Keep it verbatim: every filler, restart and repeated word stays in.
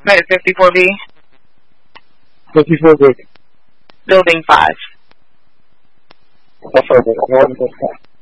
Unit fifty-four B. fifty-four B. Building five. Affirmative. One, two, five.